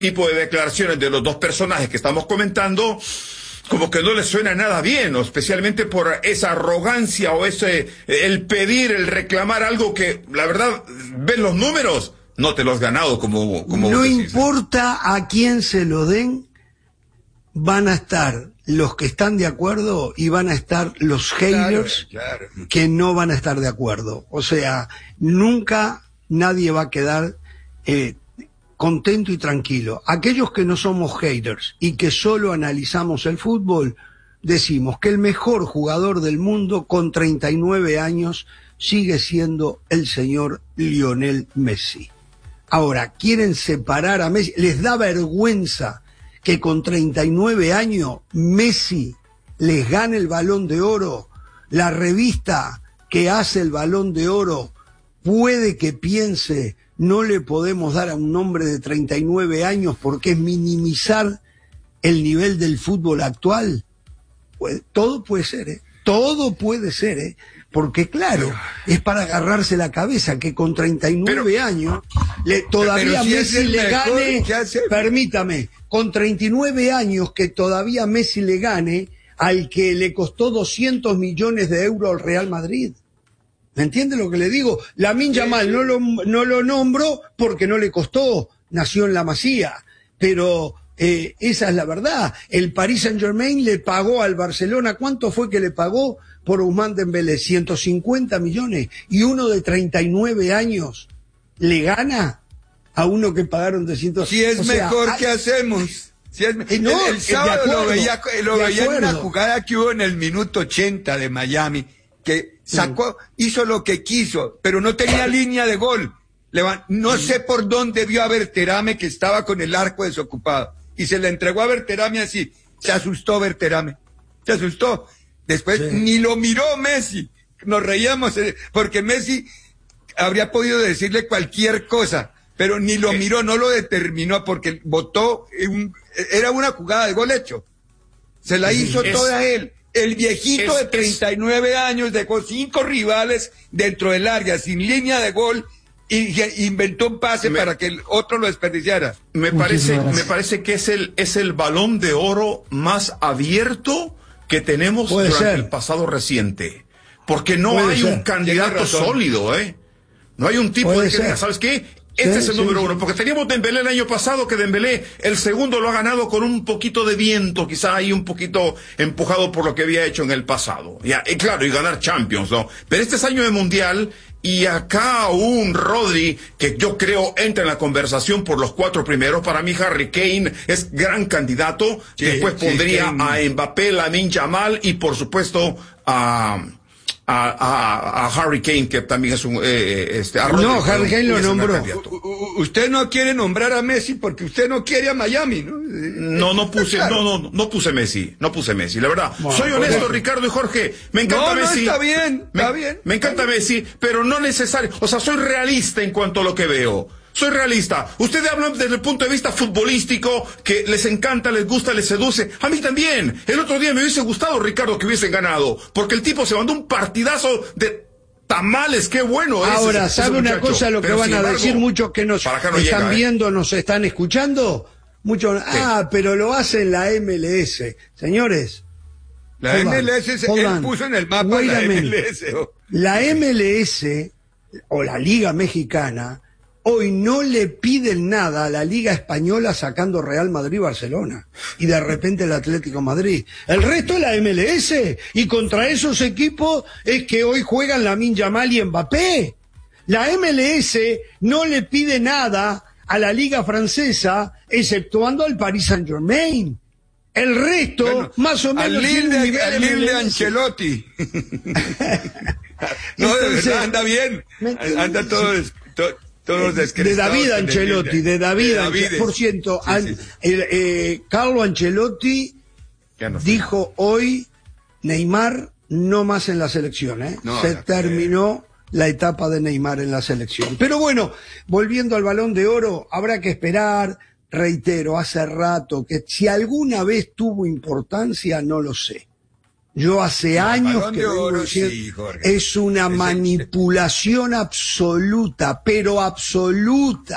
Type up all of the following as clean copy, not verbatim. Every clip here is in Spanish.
tipo de declaraciones de los dos personajes que estamos comentando, como que no les suena nada bien, ¿no? Especialmente por esa arrogancia o el pedir, el reclamar algo que, la verdad, ves los números, no te lo has ganado como no importa a quién se lo den, van a estar los que están de acuerdo y van a estar los haters que no van a estar de acuerdo. O sea, nunca nadie va a quedar contento y tranquilo. Aquellos que no somos haters y que solo analizamos el fútbol, decimos que el mejor jugador del mundo con 39 años sigue siendo el señor Lionel Messi. Ahora, quieren separar a Messi, les da vergüenza que con 39 años Messi les gane el Balón de Oro. La revista que hace el Balón de Oro puede que piense, no le podemos dar a un hombre de 39 años porque es minimizar el nivel del fútbol actual. Pues, todo puede ser, ¿eh? Todo puede ser, ¿eh? Porque claro, es para agarrarse la cabeza que con 39 años todavía si Messi le gane, permítame, con 39 años que todavía Messi le gane al que le costó 200 millones de euros al Real Madrid. ¿Me entiende lo que le digo? Lamine Yamal no lo nombro porque no le costó, nació en la Masía, pero esa es la verdad. El Paris Saint-Germain le pagó al Barcelona, ¿cuánto fue que le pagó por Ousmane Dembélé? 150 millones. Y uno de 39 años le gana a uno que pagaron de 150. Si es mejor, ¿qué hacemos? Si es, el sábado lo veía en una jugada que hubo en el minuto 80 de Miami, que hizo lo que quiso, pero no tenía línea de gol. No sé por dónde vio a Berterame, que estaba con el arco desocupado, y se le entregó a Berterame así. Se asustó Berterame, se asustó. Después ni lo miró Messi. Nos reíamos porque Messi habría podido decirle cualquier cosa, pero ni lo miró, no lo determinó porque votó, era una jugada de gol hecho. Se la hizo toda él. El viejito de 39 años dejó 5 rivales dentro del área, sin línea de gol, y inventó un pase para que el otro lo desperdiciara. Me parece que es el Balón de Oro más abierto que tenemos durante el pasado reciente. Porque no hay un candidato sólido, ¿eh? No hay un tipo que diga, ¿sabes qué? Este es el número uno, porque teníamos Dembélé el año pasado, que Dembélé el segundo lo ha ganado con un poquito de viento, quizá ahí un poquito empujado por lo que había hecho en el pasado. Ya, y claro, y ganar Champions, ¿no? Pero este es año de Mundial, y acá un Rodri, que yo creo entra en la conversación por los 4 primeros. Para mí Harry Kane es gran candidato. Después pondría a Mbappé, Lamine Yamal y por supuesto a Harry Kane, que también es un no, Harry Kane lo nombró. Usted no quiere nombrar a Messi porque usted no quiere a Miami, ¿no? No puse Messi, la verdad. Bueno, soy honesto, Ricardo y Jorge, me encanta Messi. Está bien. Me encanta Messi, pero no necesario, o sea, soy realista en cuanto a lo que veo. Soy realista. Ustedes hablan desde el punto de vista futbolístico, que les encanta, les gusta, les seduce. A mí también. El otro día me hubiese gustado, Ricardo, que hubiesen ganado, porque el tipo se mandó un partidazo de tamales. Qué bueno es. Ahora, ¿sabe una cosa lo que van a decir muchos que nos están viendo, nos están escuchando? Muchos, pero lo hace en la MLS. Señores. La MLS él puso en el mapa la MLS. La MLS, o la Liga Mexicana, hoy no le piden nada a la Liga Española sacando Real Madrid-Barcelona y de repente el Atlético Madrid. El resto es la MLS, y contra esos equipos es que hoy juegan Lamine Yamal y Mbappé. La MLS no le pide nada a la Liga Francesa, exceptuando al Paris Saint-Germain. El resto, más o menos, al Lille de Ancelotti. No, de verdad, anda bien. Anda todos de David Ancelotti, por cierto, Carlo Ancelotti dijo hoy, Neymar no más en la selección, se terminó la etapa de Neymar en la selección. Pero bueno, volviendo al Balón de Oro, habrá que esperar. Reitero, hace rato que si alguna vez tuvo importancia, no lo sé. Yo hace años que vengo diciendo, es una manipulación absoluta, pero absoluta,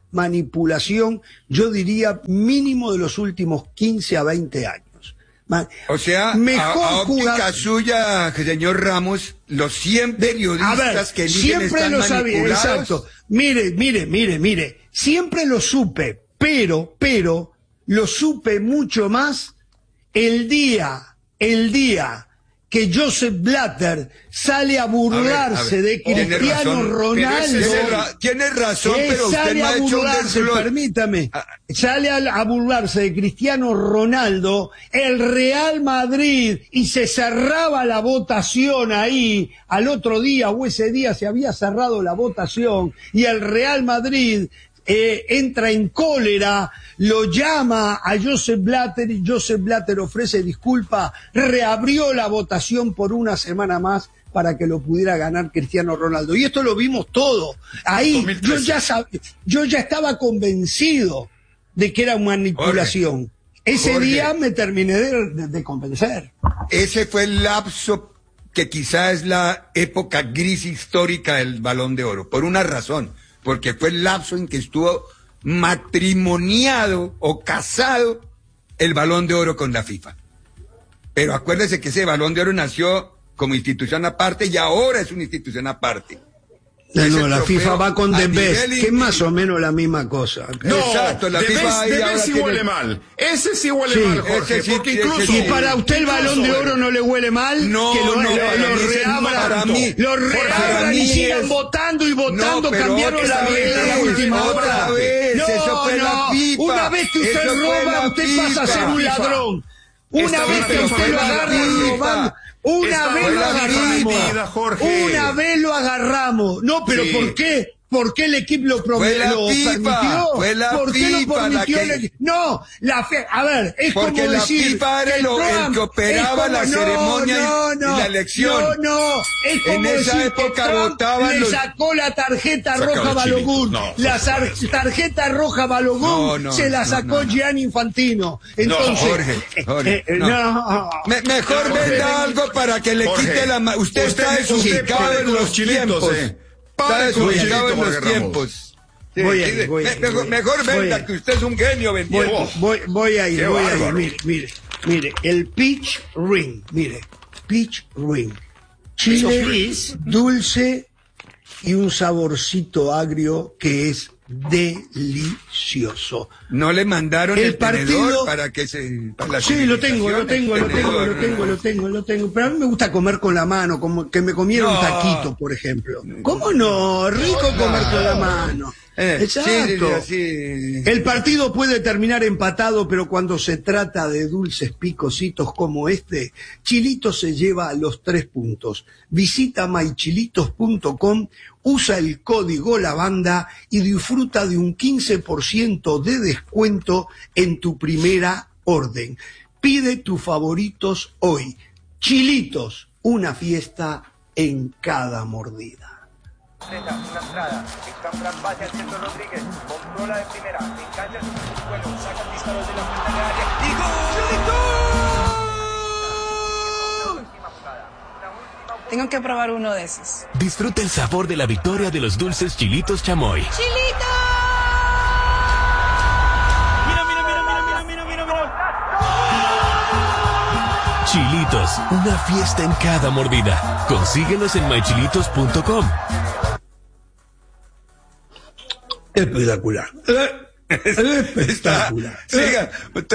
manipulación, yo diría mínimo de los últimos 15 a 20 años. O sea, a óptica suya, señor Ramos, los 100 periodistas que eligen siempre lo sabía, exacto. Mire, siempre lo supe, pero lo supe mucho más el día que Joseph Blatter sale a burlarse de Cristiano Ronaldo. Tiene razón, pero usted no ha hecho un desglose. Permítame, sale a burlarse de Cristiano Ronaldo, el Real Madrid, y se cerraba la votación ahí, al otro día o ese día se había cerrado la votación, y el Real Madrid entra en cólera, lo llama a Joseph Blatter y Joseph Blatter ofrece disculpa, reabrió la votación por una semana más para que lo pudiera ganar Cristiano Ronaldo. Y esto lo vimos todo. Ahí yo ya estaba convencido de que era manipulación. Ese día me terminé de convencer. Ese fue el lapso que quizá es la época gris histórica del Balón de Oro, por una razón. Porque fue el lapso en que estuvo matrimoniado o casado el Balón de Oro con la FIFA. Pero acuérdese que ese Balón de Oro nació como institución aparte y ahora es una institución aparte. No, la FIFA va con The Best, que es más o menos la misma cosa. No, exacto, la FIFA The Best sí huele mal. Ese sí huele mal, Jorge, porque incluso... ¿Y para usted el Balón de Oro no le huele mal? No, que lo reabran y sigan votando y votando, cambiaron la última hora. Otra vez, eso fue la FIFA. Una vez que usted roba, usted pasa a ser un ladrón. Una vez que usted lo agarra robando... Una vez lo agarramos. No, pero ¿por qué? ¿Por qué el equipo lo permitió? Fue la ¿Por qué lo FIFA permitió el equipo? No, a ver, es porque como la decir... FIFA era el que operaba la ceremonia y la elección. Es como en esa época votaban le sacó la tarjeta roja a Balogun. La tarjeta roja a Balogun se la sacó Gianni Infantino. Entonces... Jorge, mejor venda algo para que le quite la... Usted está desubicado en los tiempos. Está desubicado en los tiempos. Mejor venda, que usted es un genio vendiendo. Voy a ir. Mire, el Peach Ring, chile dulce y un saborcito agrio que es delicioso. ¿No le mandaron el partido para que se... Sí, lo tengo. Pero a mí me gusta comer con la mano, como que me comiera un taquito, por ejemplo. ¿Cómo no? Rico comer con la mano. Exacto. Sí. El partido puede terminar empatado, pero cuando se trata de dulces picositos como este, Chilito se lleva los 3 puntos. Visita mychilitos.com, usa el código LABANDA y disfruta de un 15% de descuento en tu primera orden. Pide tus favoritos hoy. Chilitos, una fiesta en cada mordida. Una entrada, Fran pase al centro Rodríguez, controla de primera, engancha su vuelo, saca el disparo de la frente de área y ¡gol! Tengo que probar uno de esos. Disfruta el sabor de la victoria de los dulces Chilitos Chamoy. ¡Chilitos! Chilitos, una fiesta en cada mordida. Consíguelos en mychilitos.com. Espectacular. Espectacular. Siga,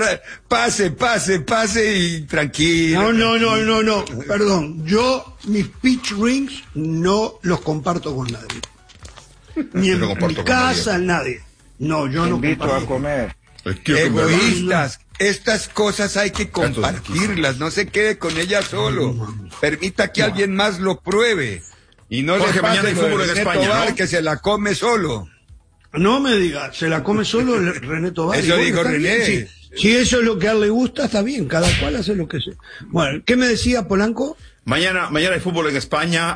pase y tranquilo. No. Perdón, yo mis Peach Rings no los comparto con nadie. Ni en mi casa, nadie. No, yo no invito a comer. Egoístas. Estas cosas hay que compartirlas, no se quede con ellas solo. Permita que alguien más lo pruebe. Y no Jorge, le pase mañana hay fútbol en España, ¿no? Que se la come solo. No me diga, se la come solo René Tobar. Eso dijo René. Si eso es lo que a él le gusta, está bien, cada cual hace lo que sea. Bueno, ¿qué me decía Polanco? Mañana hay fútbol en España,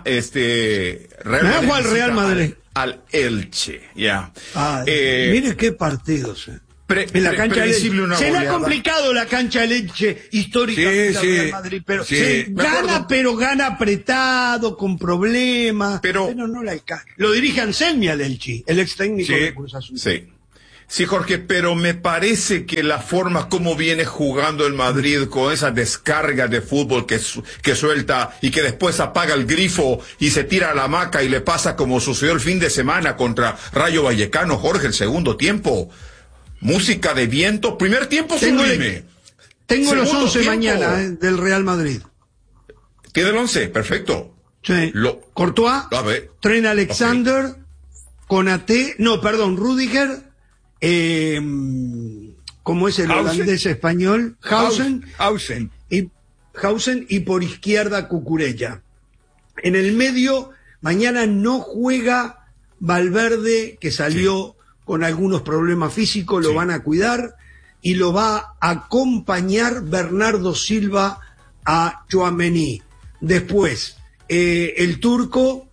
Real Madrid. Al Elche, ya. Mire qué partidos, en la cancha de Leche. Se le ha complicado la cancha de Leche históricamente al Real Madrid, pero gana apretado, con problemas, pero no la alcanza. Lo dirige Anselmi al Elche, el ex técnico de Cruz Azul. Sí. Sí, Jorge, pero me parece que la forma como viene jugando el Madrid con esa descarga de fútbol que suelta y que después apaga el grifo y se tira a la hamaca y le pasa como sucedió el fin de semana contra Rayo Vallecano, Jorge, el segundo tiempo. Música de viento, primer tiempo sublime. Tengo los 11 mañana del Real Madrid. ¿Tiene el 11? Perfecto. Sí. Courtois, Trent Alexander, Konaté, Rüdiger, ¿cómo es el holandés español? Hausen y por izquierda Cucurella. En el medio, mañana no juega Valverde, que salió con algunos problemas físicos, lo van a cuidar, y lo va a acompañar Bernardo Silva a Tchouaméni. Después, el turco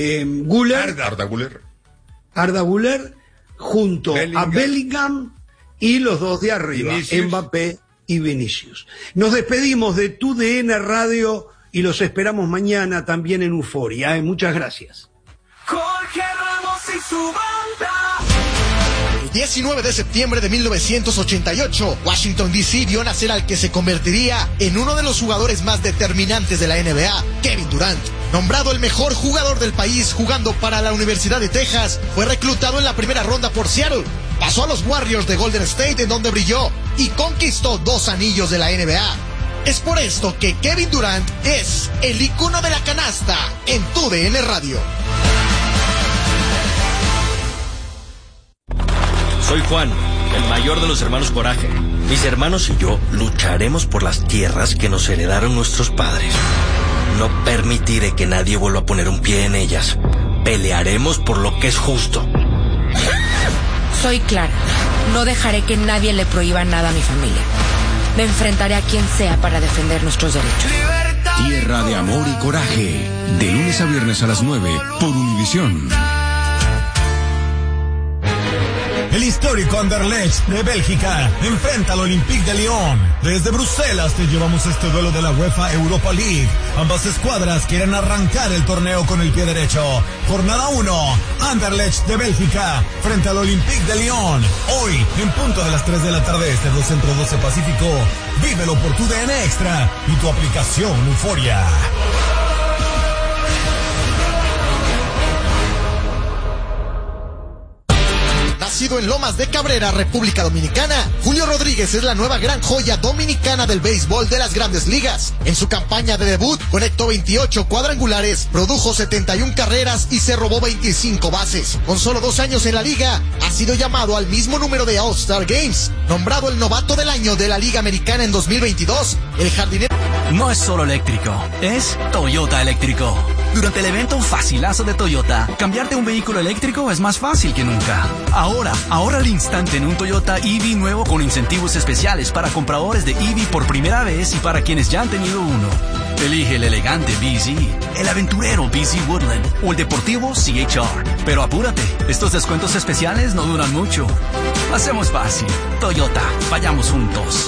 Arda Güler, junto a Bellingham y los dos de arriba, Mbappé y Vinicius. Nos despedimos de TUDN Radio y los esperamos mañana también en Euforia. Muchas gracias. Jorge Ramos y su banda. El 19 de septiembre de 1988, Washington D.C. vio nacer al que se convertiría en uno de los jugadores más determinantes de la NBA, Kevin Durant. Nombrado el mejor jugador del país jugando para la Universidad de Texas, fue reclutado en la primera ronda por Seattle. Pasó a los Warriors de Golden State, en donde brilló y conquistó 2 anillos de la NBA. Es por esto que Kevin Durant es el icono de la canasta en TUDN Radio. Soy Juan, el mayor de los hermanos Coraje. Mis hermanos y yo lucharemos por las tierras que nos heredaron nuestros padres. No permitiré que nadie vuelva a poner un pie en ellas. Pelearemos por lo que es justo. Soy Clara. No dejaré que nadie le prohíba nada a mi familia. Me enfrentaré a quien sea para defender nuestros derechos. Tierra de amor y coraje. De lunes a viernes a las 9 por Univisión. El histórico Anderlecht de Bélgica enfrenta al Olympique de Lyon. Desde Bruselas te llevamos este duelo de la UEFA Europa League. Ambas escuadras quieren arrancar el torneo con el pie derecho. Jornada 1, Anderlecht de Bélgica frente al Olympique de Lyon. Hoy, en punto de las 3 de la tarde, este 2 Centro 12 Pacífico. Vívelo por tu DN Extra y tu aplicación Euforia. Nacido en Lomas de Cabrera, República Dominicana, Julio Rodríguez es la nueva gran joya dominicana del béisbol de las Grandes Ligas. En su campaña de debut, conectó 28 cuadrangulares, produjo 71 carreras y se robó 25 bases. Con solo 2 años en la liga, ha sido llamado al mismo número de All-Star Games. Nombrado el novato del año de la Liga Americana en 2022, el jardinero... No es solo eléctrico, es Toyota eléctrico. Durante el evento Facilazo de Toyota, cambiarte un vehículo eléctrico es más fácil que nunca. Ahora al instante en un Toyota EV nuevo con incentivos especiales para compradores de EV por primera vez y para quienes ya han tenido uno. Elige el elegante BZ, el aventurero BZ Woodland o el deportivo CHR. Pero apúrate, estos descuentos especiales no duran mucho. Hacemos fácil. Toyota, vayamos juntos.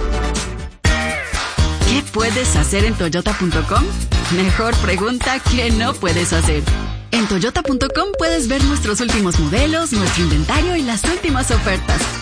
¿Qué puedes hacer en Toyota.com? Mejor pregunta, ¿qué no puedes hacer? En Toyota.com puedes ver nuestros últimos modelos, nuestro inventario y las últimas ofertas.